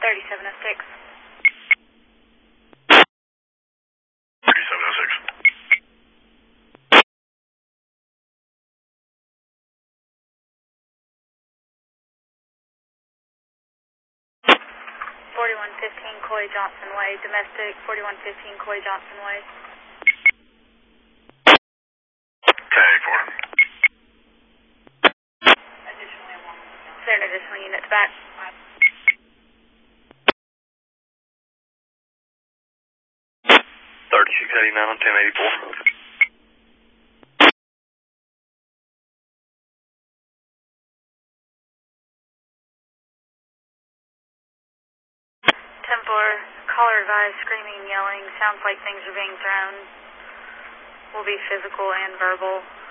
3706. 3706. 4115 Coy Johnson Way, domestic 4115 Coy Johnson Way. Tag for. Is there an additional unit to back? 3689 on 1084. Caller advised, screaming, yelling, sounds like things are being thrown. Will be physical and verbal.